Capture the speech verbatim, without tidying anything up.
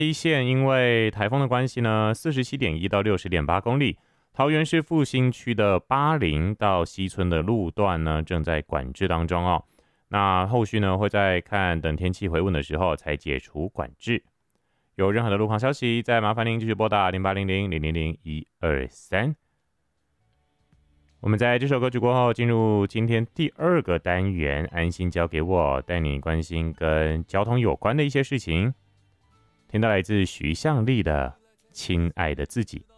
一线因为台风的关系呢，四十七点一到六十点八公里。桃园市复兴区的八林到西村的路段呢，正在管制当中哦。那后续呢，会在看等天气回稳的时候才解除管制。有任何的路况消息，再麻烦您继续拨打零八零零零零零一二三。我们在这首歌曲过后，进入今天第二个单元，安心交给我，带你关心跟交通有关的一些事情。听到来自徐向丽的《亲爱的自己》。